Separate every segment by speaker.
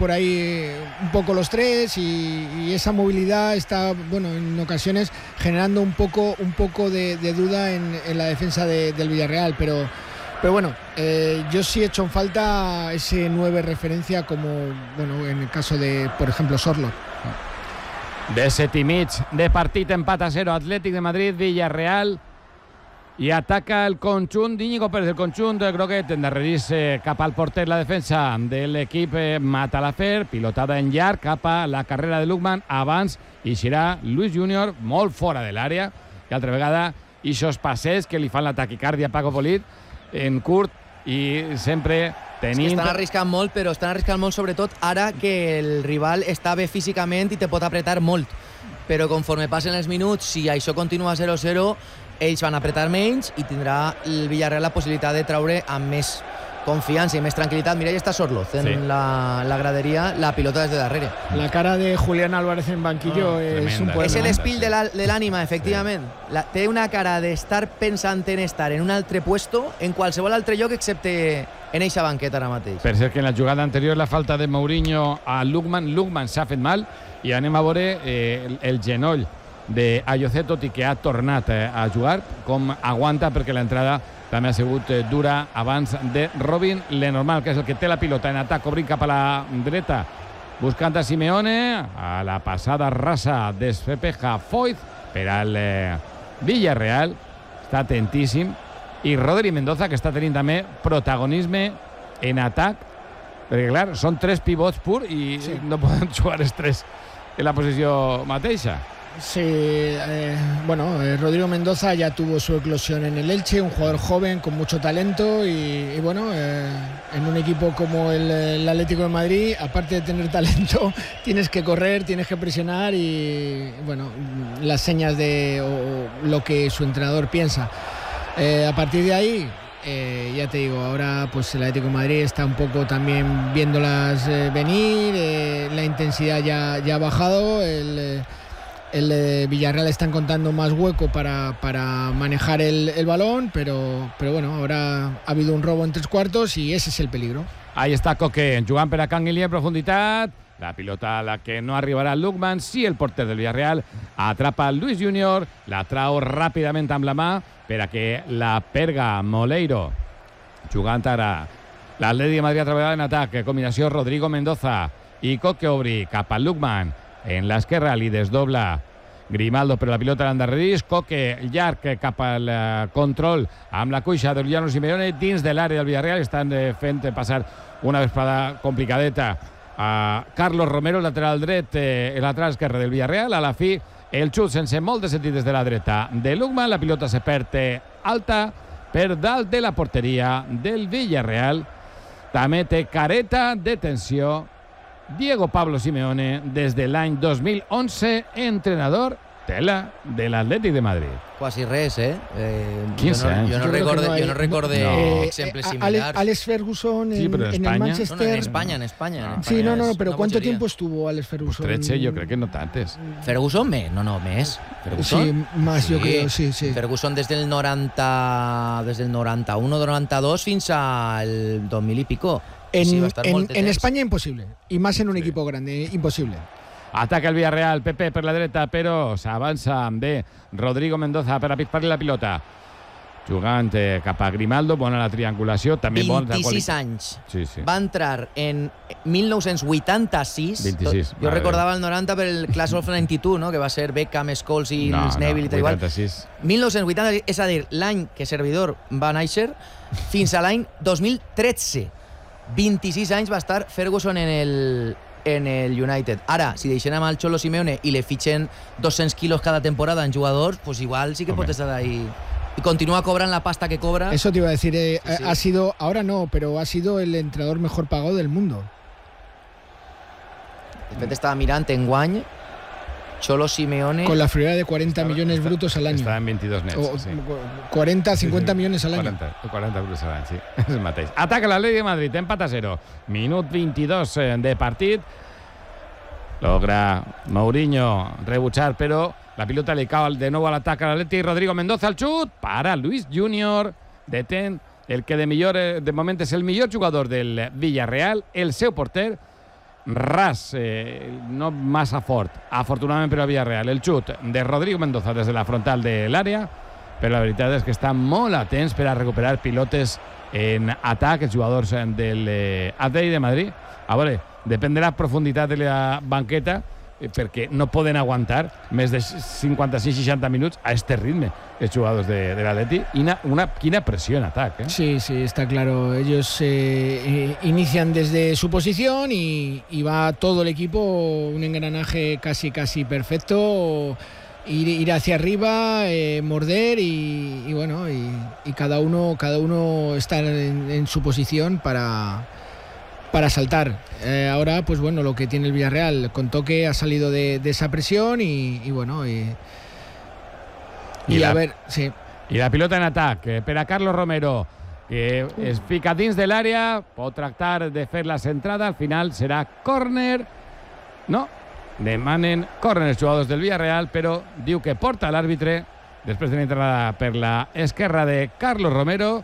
Speaker 1: por ahí un poco los tres y esa movilidad está, bueno, en ocasiones generando un poco de duda en la defensa del Villarreal, pero bueno, yo sí he hecho en falta ese 9 referencia como, bueno, en el caso de, por ejemplo, Sorloth.
Speaker 2: De 7 i mig de partit, empat a 0, Atlètic de Madrid, Villarreal, i ataca el conjunt d'Íñigo Pérez, el conjunt de Groguet, endarrerís cap al porter la defensa de l'equip Matalafer, pilotada en llarg cap a la carrera de Lukman, abans eixirà Luis Junior, molt fora de l'àrea, i altra vegada ixos passes que li fan la taquicàrdia a Paco Polit en curt i sempre tenint...
Speaker 3: Estan arriscant molt, però estan arriscant molt sobretot ara que el rival està bé físicament i te pot apretar molt. Però conforme passen els minuts, si això continua 0-0, ells van apretar menys i tindrà el Villarreal la possibilitat de treure amb més confiança i més tranquil·litat. Mira, ja està Sorloth en la graderia, la pilota des de darrere.
Speaker 1: La cara de Julián Álvarez en banquillo és un poema.
Speaker 3: És l'espill de l'ànima, efectivament. Té una cara d'estar pensant en estar en un altre puesto en qualsevol altre lloc excepte en eixa banqueta ara mateix.
Speaker 2: Per cert que en la jugada anterior la falta de Mourinho a Lukman s'ha fet mal i anem a veure el genoll d'Ayoce, tot i que ha tornat a jugar, com aguanta, perquè l'entrada també ha sigut dura abans de Robin Lenormand, que és el que té la pilota en atac, obrint cap a la dreta, buscant a Simeone, a la passada rasa despeja Foyth per al Villarreal, està atentíssim, i Rodri Mendoza, que està tenint també protagonisme en atac, perquè clar, són 3 pivots pur i no poden jugar els 3 en la posició mateixa.
Speaker 1: Sí, bueno, Rodrigo Mendoza ya tuvo su eclosión en el Elche, un jugador joven con mucho talento y bueno, en un equipo como el Atlético de Madrid, aparte de tener talento, tienes que correr, tienes que presionar y bueno, las señas de lo que su entrenador piensa. A partir de ahí, ya te digo, ahora pues el Atlético de Madrid está un poco también viéndolas venir, la intensidad ya ha bajado, el Villarreal está encontrando más hueco para manejar el balón, pero bueno, ahora ha habido un robo en 3/4 y ese es el peligro.
Speaker 2: Ahí està Coque, jugant per a Canguilí en profunditat, la pilota a la que no arribarà Lukman, sí el porter del Villarreal, atrapa Luis Junior, la trau ràpidament amb la mà per a que la perga Moleiro, jugant ara l'Atlètic de Madrid a treballar en atac, combinació Rodrigo Mendoza i Coque obri cap a Lukman. En l'esquerra li desdobla Grimaldo, però la pilota l'endarrerís. Coque llarg cap al control amb la cuixa de Giuliano Simeone dins de l'àrea del Villarreal. Estan fent passar una vesprada complicadeta a Carlos Romero, lateral dret, el lateral esquerre del Villarreal. A la fi, el xut sense molt de sentit des de la dreta de Lukman. La pilota se perd alta per dalt de la porteria del Villarreal. També té careta de tensió Diego Pablo Simeone, des de l'any 2011, entrenador de l'Atlètic de Madrid.
Speaker 3: Quasi res,
Speaker 2: 15 anys.
Speaker 3: Jo no recorde exemples similars.
Speaker 1: Alex Ferguson
Speaker 2: sí,
Speaker 1: en el Manchester.
Speaker 3: No, en España.
Speaker 1: Sí, pero ¿cuánto tiempo estuvo Alex Ferguson?
Speaker 2: 13, yo creo que no tantes.
Speaker 3: ¿Ferguson? Més. ¿Ferguson?
Speaker 1: Sí, más, yo creo, sí.
Speaker 3: Ferguson des del 91-92 fins al 2000 y pico.
Speaker 1: En España imposible, y más en un equipo grande, imposible.
Speaker 2: Ataca el Villarreal, Pepe per la dreta, però s'avança de Rodrigo Mendoza per a pispar-li la pilota. Jugant cap a Grimaldo, bona la triangulació. També
Speaker 3: 26 anys.
Speaker 2: Sí.
Speaker 3: Va entrar en 1986.
Speaker 2: 26.
Speaker 3: Jo recordava el 90 per el Class of 92, no? Que va ser Beckham, Scholes i Neville i tal igual. 1986, és a dir, l'any que Servidor va néixer fins a l'any 2013. 26 anys va estar Ferguson en el United. Ara, si deixen amb el Cholo Simeone i le fitxen 200 quilos cada temporada en jugadors, pues igual sí que pot estar ahí. Y continúa cobrando la pasta que cobra.
Speaker 1: Eso te iba a decir, sí. Ha sido, ahora no, pero ha sido el entrenador mejor pagado del mundo.
Speaker 3: De fet, estava mirant enguany Cholo Simeone
Speaker 1: con la friolera de 40 millones brutos al año.
Speaker 2: Está en 22 nets.
Speaker 1: Sí. 40, 50 millones al año.
Speaker 2: 40 brutos al any, sí. És el mateix. Ataca l'Atlètic de Madrid, empat a 0. Minut 22 de partit. Logra Mourinho rebutjar, però la pilota li cau de nou a l'atac a l'Atlètic. Rodrigo Mendoza al xut. Para Luis Junior. Detén el que de moment és el millor jugador del Villarreal, el seu porter, ras, no massa fort, afortunadament per al Villarreal. El xut de Rodrigo Mendoza des de la frontal de l'àrea, però la veritat és que estan molt atents per a recuperar pilotes en atac, els jugadors del Atlètic de Madrid. A veure, depèn de la profunditat de la banqueta, perquè no poden aguantar més de 56-60 minuts a este ritme els jugadors de l'Atleti. Quina presión en ataque, ¿eh?
Speaker 1: Sí, está claro. Ellos inician desde su posición y va todo el equipo, un engranaje casi perfecto, ir hacia arriba, morder y bueno, y cada uno está en su posición para saltar. Ahora, pues bueno, lo que tiene el Villarreal, con toque ha salido de esa presión y bueno, y a ver, sí.
Speaker 2: I la pilota en atac per a Carlos Romero, que es fica dins de l'àrea, pot tractar de fer la centrada, al final serà córner. No, demanen córner els jugadors del Villarreal, però diu que porta l'àrbitre després de l'entrada per la esquerra de Carlos Romero.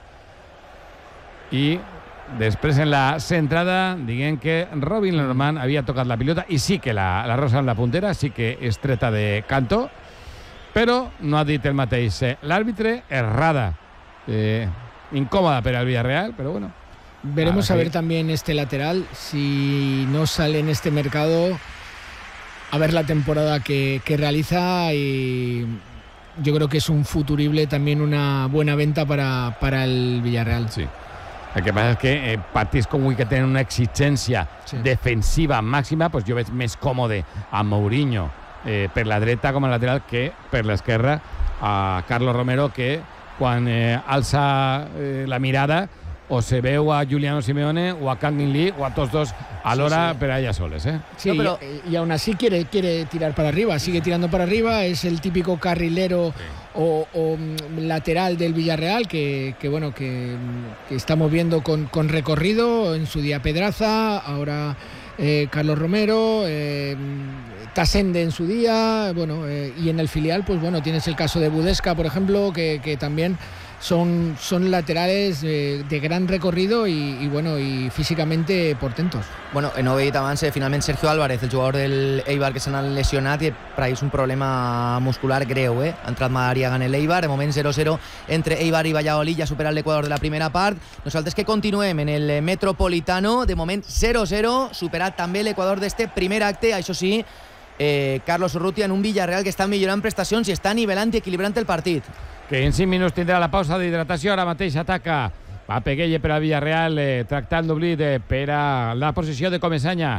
Speaker 2: I després en la centrada diguem que Robin Lenormand havia tocat la pilota i sí que la rosa en la puntera, sí que és treta de cantó, però no ha dit el mateix l'àrbitre. Errada incòmoda per al Villarreal, però bueno.
Speaker 1: Veremos a ver también este lateral, si no sale en este mercado, a ver la temporada que realiza, y yo creo que es un futurible, también una buena venta para el Villarreal.
Speaker 2: Sí. El que passa és que partits com avui que tenen una exigència defensiva màxima, pues jo veig més còmode a Mourinho per la dreta com a lateral que per l'esquerra a Carlos Romero, que quan alça la mirada o se veu a Juliano Simeone o a Kangin Lee o a tots dos alhora per a ella soles.
Speaker 1: Sí, no, y aún así quiere tirar para arriba, sigue tirando para arriba, es el típico carrilero o lateral del Villarreal que bueno, que estamos viendo con recorrido, en su día Pedraza, ahora Carlos Romero, Tasende en su día, bueno, y en el filial, pues bueno, tienes el caso de Budesca, por ejemplo, que también son laterales de gran recorrido y bueno, y físicamente portentos.
Speaker 3: Bueno, no he dit abans, finalment Sergio Álvarez, el jugador del Eibar que s'ha lesionat, i per ahí és un problema muscular greu, Ha entrat Madariaga en l'Eibar, de moment 0-0 entre Eibar i Valladolid, ja ha superat l'Equador de la primera part. Nosaltres que continuem en el Metropolitano, de moment 0-0, superat també l'Equador d'este primer acte, això sí, Carlos Urrutia en un Villarreal que està millorant prestacions i està nivelant i equilibrant el partit.
Speaker 2: Que en 5 minuts tindrà la pausa d'hidratació. Ara mateix ataca Papeguelle per al Villarreal, tractant d'oblit per a la posició de Comesaña.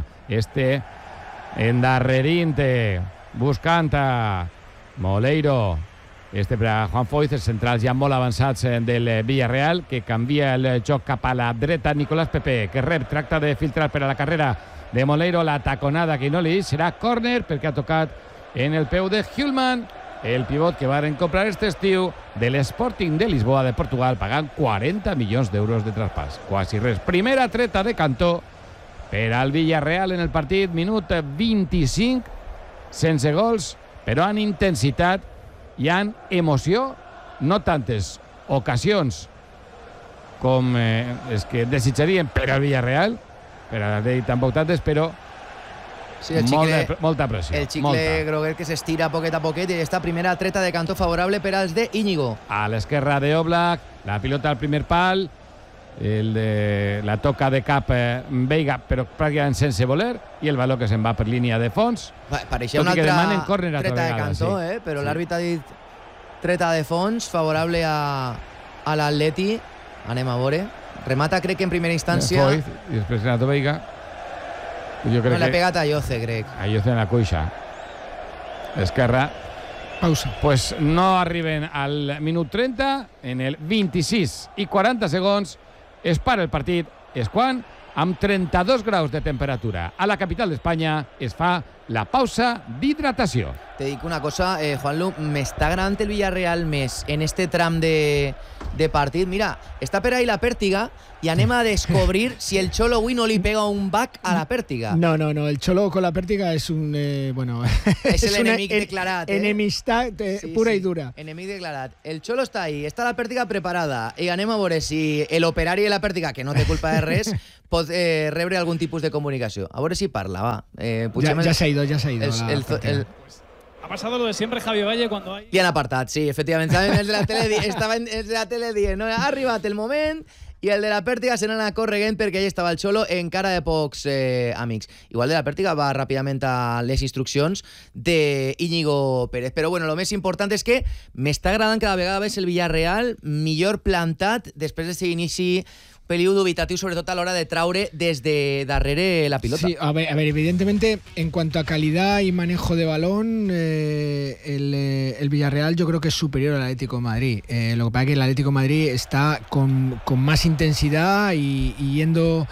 Speaker 2: Endarrerint, buscant a Moleiro. Per a Juan Foyz, els centrals ja molt avançats del Villarreal, que canvia el joc cap a la dreta. Nicolás Pepe, que rep, tracta de filtrar per a la carrera de Moleiro. La taconada que no li serà córner perquè ha tocat en el peu de Hjulman, el pivot que van comprar este estiu de l'Sporting de Lisboa de Portugal, pagant 40 milions d'euros de traspàs. Quasi res. Primera treta de cantó per al Villarreal en el partit. Minut 25, sense gols, però en intensitat i en emoció. No tantes ocasions com les que desitjarien per al Villarreal, per a l'Atlètic tampoc tantes, però
Speaker 3: sí,
Speaker 2: molta pressió.
Speaker 3: El xicle groguet que s'estira poquet a poquet, i esta primera treta de cantó favorable per als de Íñigo.
Speaker 2: A l'esquerra de Oblak, la pilota al primer pal, la toca de cap Veiga, però pràcticament sense voler, i el valor que se'n va per línia de fons.
Speaker 3: Pareixia una altra treta de cantó, però l'àrbitre ha dit treta de fons favorable a l'Atleti. Anem a veure. Remata, crec que en primera instància...
Speaker 2: Foyz, i després Renato Veiga.
Speaker 3: No, l'ha pegat a Ayoce, crec.
Speaker 2: Ayoce en la cuixa. Esquerra.
Speaker 1: Pausa.
Speaker 2: Pues no arriben al minut 30, en el 26 i 40 segons es para el partit. És quan, amb 32 graus de temperatura a la capital d'Espanya, es fa la pausa d'hidratació.
Speaker 3: Te dic una cosa, Juanlu, m'està agradant el Villarreal més en este tram de partit. Mira, està per ahí la Pèrtiga i anem a descobrir si el Cholo avui no li pega un back a la Pèrtiga.
Speaker 1: No, el Cholo con la Pèrtiga és un...
Speaker 3: és l'enemic declarat.
Speaker 1: Enemistat pura i dura.
Speaker 3: Enemic declarat. El Cholo està ahí, està la Pèrtiga preparada i anem a veure si l'operari de la Pèrtiga, que no té culpa de res, pot rebre algun tipus de comunicació. A veure si parla, va.
Speaker 1: Ya se ha ido.
Speaker 4: Ha pasado lo de siempre, Javi Valle, cuando hay...
Speaker 3: I han apartat, sí, efectivament. Els de la tele dient, no, ha arribat el moment i el de la Pèrtiga se n'ha correguent perquè allà estava el Cholo encara de pocs amics. Igual de la Pèrtiga va ràpidament a les instruccions d'Íñigo Pérez. Però bueno, el més important és que m'està agradant cada vegada més el Villarreal millor plantat després d'aquest inici peligro dubitativo, sobre todo a la hora de traure desde darrere la pilota.
Speaker 1: Sí, a ver, evidentemente, en cuanto a calidad y manejo de balón, el Villarreal yo creo que es superior al Atlético de Madrid. Lo que pasa es que el Atlético de Madrid está con más intensidad y yendo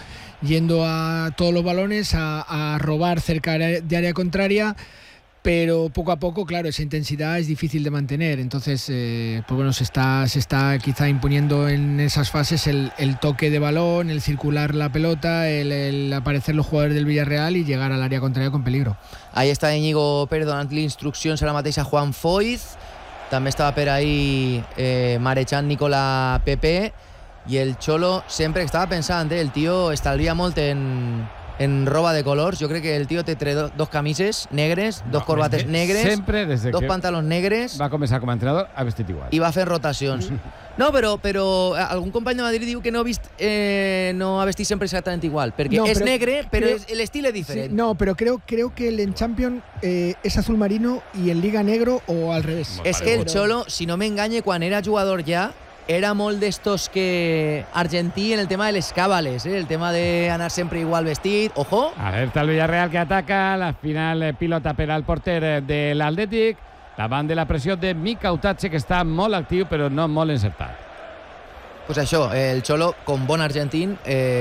Speaker 1: a todos los balones a robar cerca de área contraria. Pero poco a poco, claro, esa intensidad es difícil de mantener. Entonces, pues bueno, se está quizá imponiendo en esas fases el toque de balón, el circular la pelota, el aparecer los jugadores del Villarreal y llegar al área contraria con peligro.
Speaker 3: Ahí està Íñigo Pérez donant-li instruccions ara mateix a Juan Foyz. També estava per ahí marejant Nicola Pepe. I el Cholo sempre estava pensant, el tio estalvia molt en roba de colors. Jo crec que el tio té dos camises negres, dos corbates negres,
Speaker 2: sempre,
Speaker 3: dos pantalons negres.
Speaker 2: Va començar com a entrenador, ha vestit igual.
Speaker 3: I va fer rotacions. No, però algun company de Madrid diu que no ha vestit sempre exactament igual, perquè és negre, però l'estil és diferent.
Speaker 1: Sí, no, pero creo que el en Champions es azul marino y en Liga negro o al revés.
Speaker 3: És que el Cholo, si no m'enganye, quan era jugador ja, era molt d'estos que argentí en el tema de les cábales, el tema de anar sempre igual vestit. Ojo.
Speaker 2: Alerta el Villarreal que ataca, la final pilota per al porter de l'Atlètic, davant de la pressió de Mika Utache, que està molt actiu però no molt encertat.
Speaker 3: Pues això, el Cholo, com bon argentín,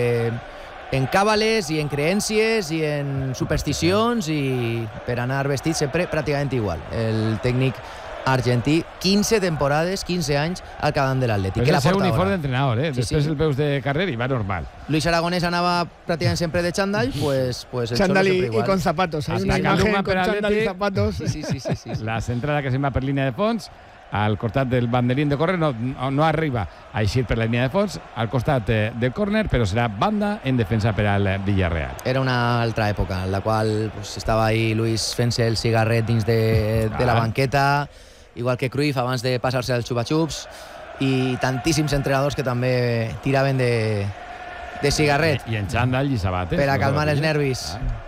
Speaker 3: en càbales i en creències i en supersticions i per anar vestit sempre pràcticament igual. El tècnic argentí, 15 temporades, 15 anys al capdavant de l'Atlètic.
Speaker 2: És el seu uniforme d'entrenador, després el veus de carrer i va normal.
Speaker 3: Luis Aragonés anava pràcticament sempre de xandall, pues el
Speaker 1: chándal
Speaker 3: Cholo sempre igual.
Speaker 1: Y con zapatos. Hay una imagen con chándal y zapatos.
Speaker 3: Sí.
Speaker 2: La centrada que se'n va per línia de fons, al costat del banderín de córner, no arriba a eixir per la línia de fons, al costat del córner, però serà banda en defensa per al Villarreal.
Speaker 3: Era una altra època en la qual estava ahí Luis fent-se el cigarret dins de la banqueta, igual que Cruyff abans de passar-se als xupa-xups, i tantíssims entrenadors que també tiraven de cigarret.
Speaker 2: I en xandall i sabates.
Speaker 3: Per a calmar els nervis.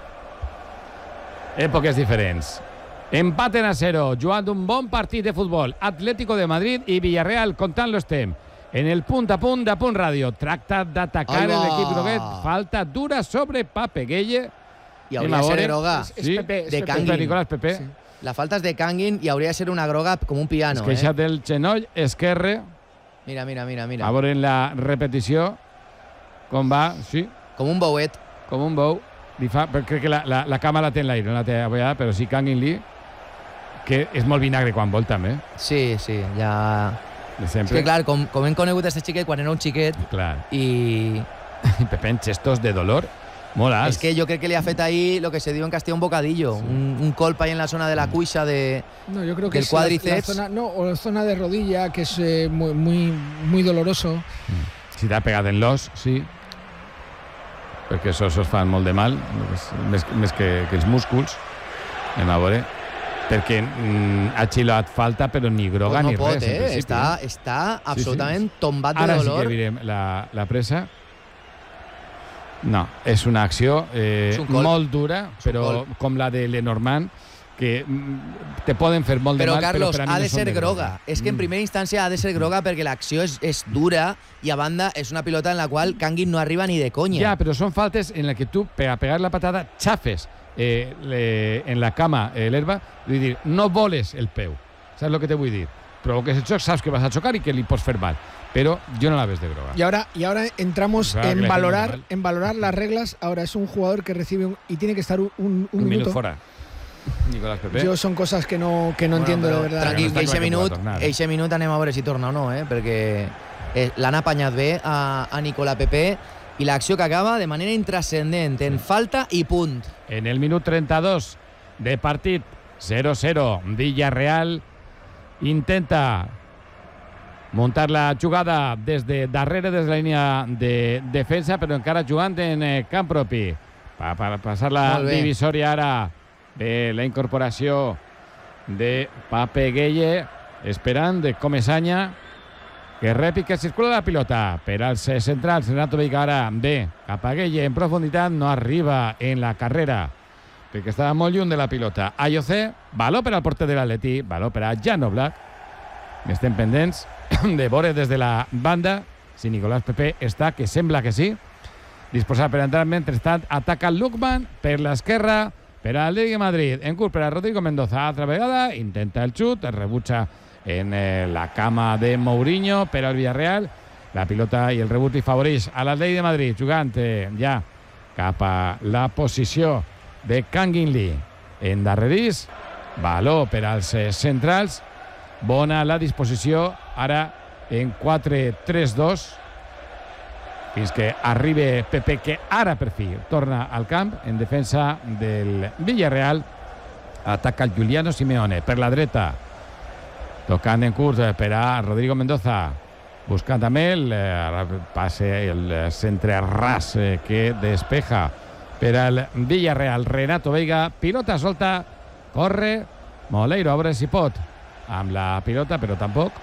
Speaker 2: Èpoques diferents. Empaten a 0, jugant un bon partit de futbol. Atlético de Madrid i Villarreal, comptant-lo estem. En el punt a punt de Punt Ràdio. Tracta d'atacar l'equip groguet. Falta dura sobre Pape Gueye.
Speaker 3: I hauria de ser groga.
Speaker 2: Sí,
Speaker 3: de Canguin.
Speaker 2: Nicolás Pepe.
Speaker 3: Sí. La falta és de Canguin i hauria de ser una groga com un piano.
Speaker 2: Es queixa del genoll esquerre.
Speaker 3: Mira.
Speaker 2: A veure en la repetició com va, sí.
Speaker 3: Com un bouet.
Speaker 2: Com un bou. Crec que la cama la té en l'aire, no la té abollada, però sí Canguin-li, que és molt vinagre quan vol també.
Speaker 3: Sí, ja... És que clar, com hem conegut aquest xiquet quan era un xiquet,
Speaker 2: clar.
Speaker 3: I
Speaker 2: Pepe en gestos de dolor molt alts.
Speaker 3: És que jo crec que li ha fet ahí lo que se diu en Castilla un bocadillo, sí. un colp ahí en la zona de la cuixa del cuádriceps.
Speaker 1: O la zona de rodilla, que es muy doloroso.
Speaker 2: Si t'ha pegat en l'os, sí. Perquè això fan molt de mal, més que els músculs. Anem a veure. Perquè ha xilat falta, però ni groga ni res.
Speaker 3: Està absolutament tombat de
Speaker 2: dolor.
Speaker 3: Ara
Speaker 2: sí que mirem la pressa. No, és una acció molt dura, però com la de Lenormand, que te poden fer molt de mal,
Speaker 3: Carlos,
Speaker 2: però per a mi
Speaker 3: ha
Speaker 2: no
Speaker 3: de ser groga. És que en primera instància ha de ser groga perquè l'acció és dura i a banda és una pilota en la qual Canguin no arriba ni de conya.
Speaker 2: Ja, però són faltes en la que tu, per a pegar la patada, xafes en la cama l'herba, vull dir, no voles el peu. Saps el que te vull dir? Provoques el xoc, saps que vas a xocar i que li pots fer mal. Pero yo no la ves de groga.
Speaker 1: Y ahora entramos en valorar las reglas. Ahora es un jugador que recibe y tiene que estar un minuto
Speaker 2: fuera. Nicolás Pepe.
Speaker 1: Yo son cosas que no entiendo de verdad.
Speaker 3: Tranquil, que eixe minut anem a veure si torna o no, perquè l'han apanyat bé a Nicolás Pepe i l'acció que acaba de manera intrascendent, en falta i punt.
Speaker 2: En el minut 32 de partit, 0-0, Villarreal intenta muntar la jugada des de darrere, des de la línia de defensa, però encara jugant en camp propi. Per passar la divisòria ara de la incorporació de Pape Gueye, esperant de Comesaña, que rep i que circula la pilota per als centrals. Renato Veiga ara ve cap a Gueye en profunditat, no arriba en la carrera perquè estava molt lluny de la pilota. Ayoce, valor per al porter de l'Atleti, valor per a Jan Oblak. Estem pendents de veure des de la banda si Nicolás Pepe està, que sembla que sí, disposat per entrar. Mentrestant ataca Lookman per l'esquerra per al Atlético de Madrid, en curt per a Rodrigo Mendoza, altra vegada intenta el xut, es rebutja en la cama de Mourinho per al Villarreal. La pilota i el rebut li favoreix a l'Atlético de Madrid, jugant ja cap a la posició de Kangin Lee en darrerís. Valor per als centrals, bona la disposició ara en 4-3-2 fins que arribi Pepe, que ara per fi torna al camp en defensa del Villarreal. Ataca el Giuliano Simeone per la dreta, tocant en curt per a Rodrigo Mendoza, buscant també el passe, el centre ras que despeja per al Villarreal. Renato Veiga, pilota solta, corre Moleiro, a veure si pot amb la pilota, però tampoc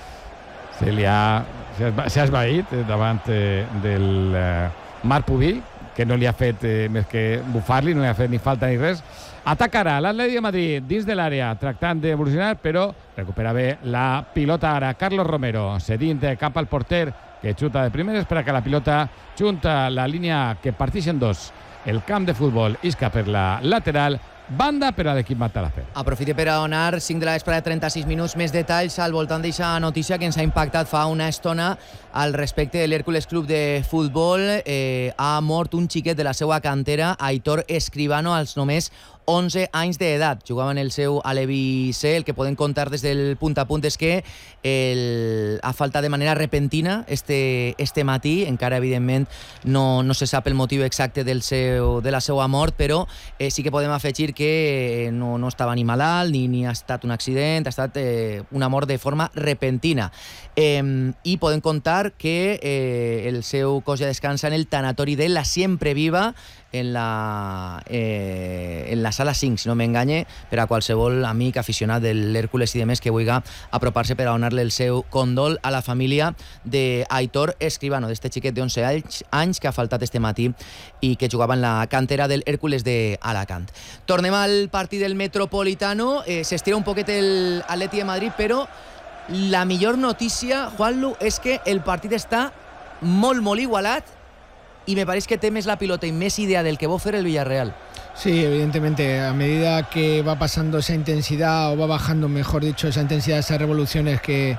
Speaker 2: s'ha esvaït davant del Marc Pubill, que no li ha fet més que bufar-li, no li ha fet ni falta ni res. Atacarà l'Atlètic de Madrid dins de l'àrea, tractant d'evolucionar, però recupera bé la pilota ara Carlos Romero, cedint cap al porter, que xuta de primeres per a que la pilota junta la línia que parteix en dos. El camp de futbol isca per la lateral, banda per a l'equip Matalafer.
Speaker 3: Aprofite per a donar 5 de la vesprada, 36 minuts, més detalls al voltant d'aquesta notícia que ens ha impactat fa una estona al respecte de l'Hèrcules Club de Futbol. Ha mort un xiquet de la seva cantera, Aitor Escribano, als només 11 anys d'edat. Jugava en el seu Alevi C. El que podem contar des del punt a punt és que ha faltat de manera repentina este matí. Encara, evidentment, no se sap el motiu exacte de la seva mort, però sí que podem afegir que no estava ni malalt, ni ha estat un accident, ha estat una mort de forma repentina. I podem contar que el seu cos ja descansa en el tanatori de la Siempre Viva, en la sala 5, si no m'enganye, per a qualsevol amic aficionat de l'Hèrcules i de més que vulgui apropar-se per a donar-li el seu condol a la família d'Aitor Escribano, d'este xiquet de 11 anys que ha faltat este matí i que jugava en la cantera del Hèrcules d'Alacant. Tornem al partit del Metropolitano. S'estira un poquet l'Atlètic de Madrid, però la millor notícia, Juanlu, és que el partit està molt, molt igualat y me parece que té més la pilota y més idea del que va a hacer el Villarreal.
Speaker 1: Sí, evidentemente, a medida que va pasando esa intensidad, o va bajando, mejor dicho, esa intensidad, esas revoluciones que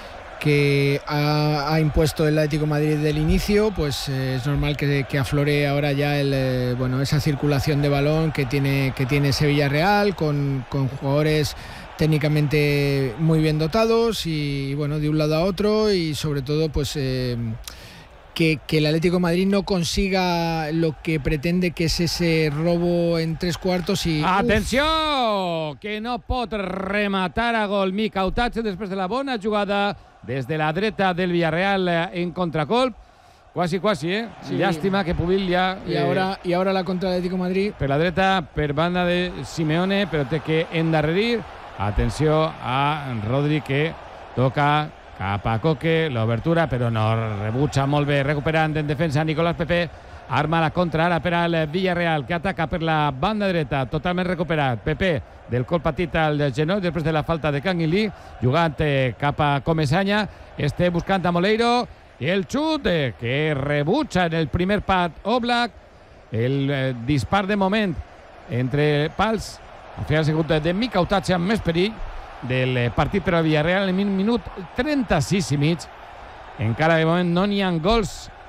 Speaker 1: ha impuesto el Atlético de Madrid del inicio, pues es normal que aflore ahora ya esa circulación de balón que tiene ese Villarreal, con jugadores técnicamente muy bien dotados y bueno, de un lado a otro, y sobre todo pues que el Atlético de Madrid no consiga lo que pretende, que es ese robo en 3/4 y...
Speaker 2: Atenció, que no pot rematar a gol Mica Autatge després de la bona jugada des de la dreta del Villarreal en contracolp. Quasi, Sí. Llàstima que Pubill ja...
Speaker 1: I ara la contra l'Atlético de Madrid.
Speaker 2: Per la dreta, per banda de Simeone, però té que endarrerir. Atenció a Rodri, que toca cap a Coque, l'obertura, però no rebutja molt bé, recuperant en defensa Nicolás Pepe, arma la contra ara per al Villarreal, que ataca per la banda dreta, totalment recuperat. Pepe, del col patit al genoll, després de la falta de Kangin Lee, jugant cap a Comesaña, buscant a Moleiro, i el xut que rebutja en el primer pat Oblak, el dispar de moment entre pals, al final segut de Mica Autatge amb més perill del partit per al Villarreal en el minut 36 i mig. Encara de moment no n'hi ha gols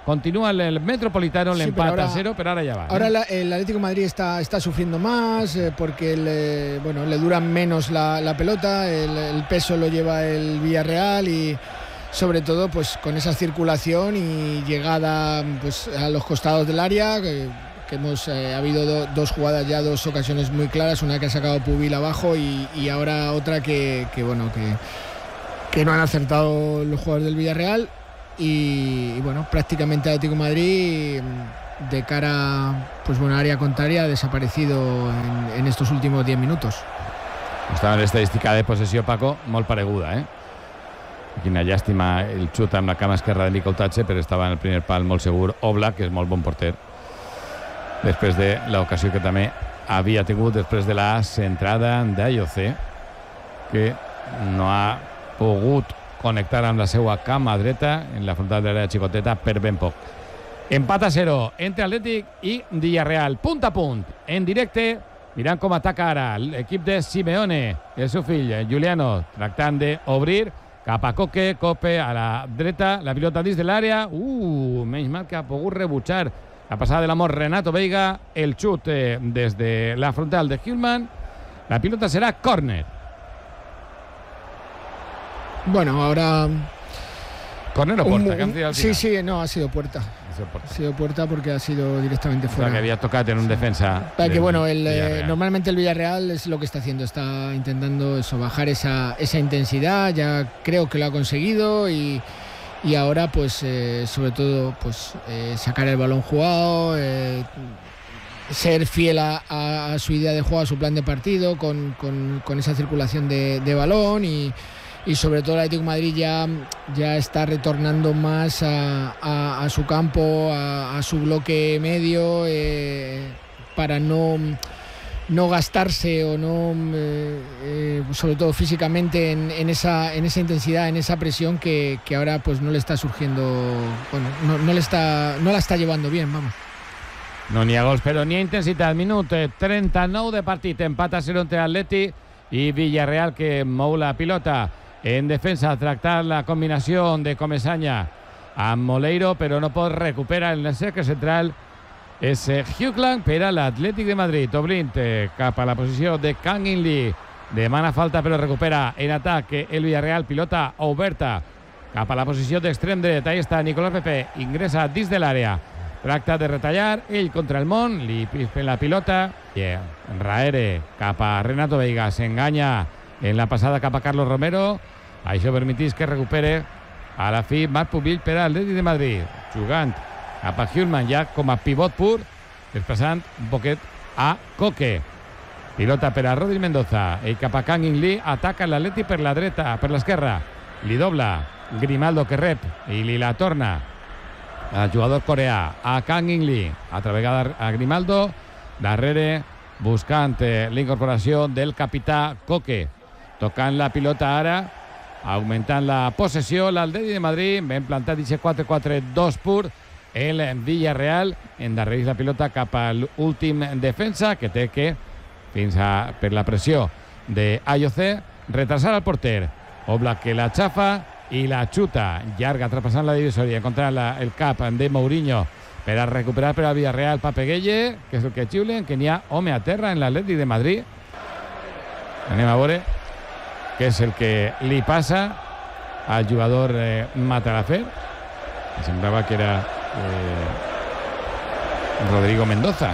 Speaker 2: Continúa el Metropolitano, le empata a 0, pero ahora ya va.
Speaker 1: Ahora el Atlético de Madrid está sufriendo más porque le dura menos la pelota, el peso lo lleva el Villarreal y sobre todo pues con esa circulación y llegada pues a los costados del área que ha habido dos jugadas ya, 2 ocasiones muy claras, una que ha sacado Pubil abajo y ahora otra que no han acertado los jugadores del Villarreal y bueno, prácticamente Atlético de Madrid de cara pues área contraria ha desaparecido en estos últimos 10 minutos.
Speaker 2: Estava en l'estadística de possessió, Paco, molt pareguda, Quina llàstima el xut amb la cama esquerra de Nicoltatxe, però estava en el primer pal molt segur Oblak, que és molt bon porter, després de l'ocasió que també havia tingut després de la centrada d'Ayoce, que no ha pogut connectar amb la seva cama dreta en la frontal de l'àrea xicoteta per ben poc. Empat a 0 entre Atlètic i Villarreal, punt a punt, en directe. Mirant com ataca ara l'equip de Simeone, el seu fill Juliano, tractant d'obrir cap a Coque a la dreta, la pilota dins de l'àrea, menys mal que ha pogut rebutjar la passada de l'amor Renato Veiga, el xut des de la frontal de Hillman, la pilota serà córner.
Speaker 1: Bueno, ahora...
Speaker 2: ¿Córner o puerta?
Speaker 1: Sí, no, ha sido puerta. Ha sido puerta porque ha sido directamente fuera.
Speaker 2: O sea, que había tocado en un defensa.
Speaker 1: Para que normalmente el Villarreal es lo que está haciendo, está intentando bajar esa intensidad, ya creo que lo ha conseguido y ahora pues sobre todo pues sacar el balón jugado, ser fiel a su idea de juego, a su plan de partido con esa circulación de balón y sobre todo el Atlético de Madrid ya está retornando más a su campo, a su bloque medio, para no gastarse o sobre todo físicamente en esa intensidad, en esa presión que ahora pues no le está surgiendo, no la está llevando bien, vamos.
Speaker 2: No n'hi ha gols, però n'hi ha intensitat. Minut 39 de partit, empat a 0 entre Atleti i Villarreal, que mou la pilota en defensa, tractar la combinació de Comesaña amb Moleiro, però no pot recuperar en el cercle central. És Hugland per a l'Atlètic de Madrid, obrint cap a la posició de Kang In Lee, demana falta però recupera en atac el Villarreal, pilota oberta cap a la posició d'extrem dret. Ahí està Nicolás Pepe, ingressa dins de l'àrea, tracta de retallar, ell contra el món, li pispen la pilota i Raere cap a Renato Veiga, s'enganya en la passada cap a Carlos Romero. Això permetís que recupere a la fi Marc Pubill per a l'Atlètic de Madrid, jugant cap a Hillman ja com a pivot pur, desplaçant un poquet a Coque. Pilota per a Rodri Mendoza, ell cap a Kang In Lee, ataca l'Atlètic per la dreta, per l'esquerra, li dobla Grimaldo, que rep i li la torna al jugador coreà, a Kang In Lee, altra vegada a Grimaldo, darrere buscant l'incorporació del capità Coque, tocant la pilota ara, augmentant la possessió l'Atlètic de Madrid, ben plantat i 4-4-2 pur el Villarreal, endarrereix la pilota cap a l'últim defensa, que té que, fins per la pressió d'Ayoce, retrasar el porter. Oblak que la xafa i la xuta llarga, traspassant la divisòria, contra el cap de Mourinho per a recuperar per al Villarreal Papegueye, que és el que xiulen, que n'hi ha home a terra en l'Atlètic de Madrid. Anem a veure què és el que li passa al jugador Matalafer. Semblava que era Rodrigo Mendoza.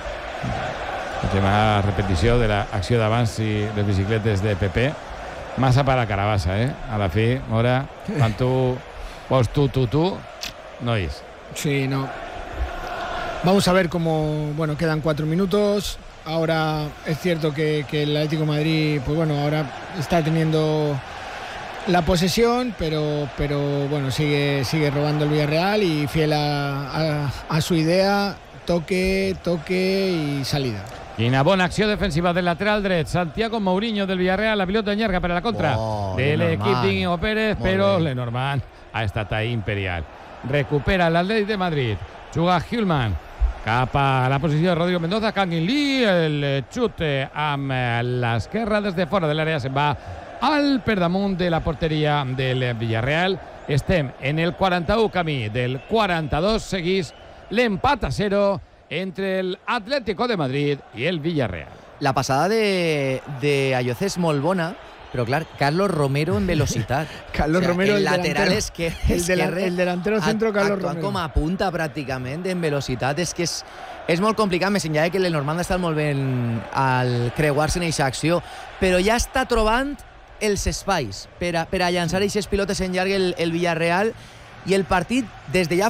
Speaker 2: La repetició de l'acció d'abans i les bicicletes de Pepe. Massa per a Carabassa, a la fi, Mora, quan tu vols tu, no és.
Speaker 1: Sí, no. Vamos a ver cómo, quedan 4 minutos. Ahora es cierto que el Atlético de Madrid, pues ahora está teniendo la posesión, pero sigue robando el Villarreal y fiel a su idea, toque y salida.
Speaker 2: Quina bona acció defensiva del lateral dret, Santiago Mourinho del Villarreal, la pilota llarga per a la contra de l'equip d'Íñigo Pérez, però Lenormand ha estat ahí imperial. Recupera l'Atlètic de Madrid, juga Hillman cap a la posició de Rodrigo Mendoza, Kang In Lee, el xut amb l'esquerra des de fora de l'àrea, se'n va al perdamunt de la porteria del Villarreal. Estem en el 41 camí del 42, seguís l'empat a 0 entre el Atlético de Madrid i el Villarreal.
Speaker 3: La passada de Ayoce és molt bona, però clar, Carlos Romero en velocitat.
Speaker 1: Carlos Romero,
Speaker 3: el lateral
Speaker 1: el delantero centro, Carlos Romero.
Speaker 3: Com a punta pràcticament en velocitat. És que és molt complicat, més enllà que el Normand està molt bé al creuar-se en aquesta acció, però ja està trobant els espais per a llançar aquestes pilotes en llarg el Villarreal, i el partit des de ja